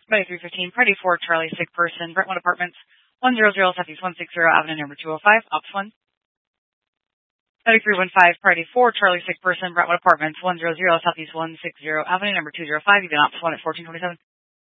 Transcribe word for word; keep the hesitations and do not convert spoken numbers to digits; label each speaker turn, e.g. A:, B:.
A: By three fifteen, party four, Charlie, sick person, Brentwood Apartments, one hundred Southeast one sixty, Avenue number two oh five, Ops one. By three one five, party four, Charlie, sick person, Brentwood Apartments, one hundred Southeast one sixty, Avenue number two oh five, you've been Ops one at fourteen twenty-seven.